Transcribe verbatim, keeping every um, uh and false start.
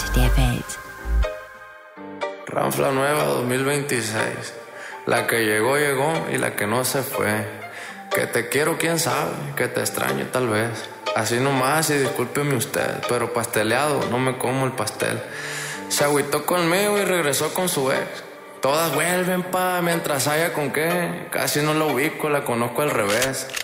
der Welt. Ranfla Nueva dos mil veintiséis. La que llegó, llegó y la que no se fue. Que te quiero, quién sabe, que te extraño tal vez. Así nomás y discúlpeme usted, pero pasteleado, no me como el pastel. Se agüitó conmigo y regresó con su ex. Todas vuelven pa' mientras haya con qué. Casi no la ubico, la conozco al revés.